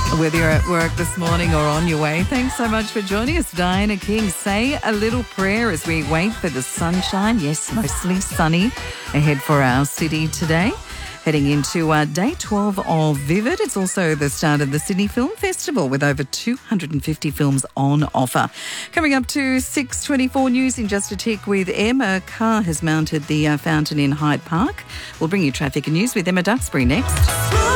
Whether you're at work this morning or on your way, thanks so much for joining us. Diana King, say a little prayer as we wait for the sunshine. Yes, mostly sunny ahead for our city today. Heading into day 12 of Vivid. It's also the start of the Sydney Film Festival with over 250 films on offer. Coming up to 6:24 news in just a tick with Emma. A car has mounted the fountain in Hyde Park. We'll bring you traffic and news with Emma Duxbury next.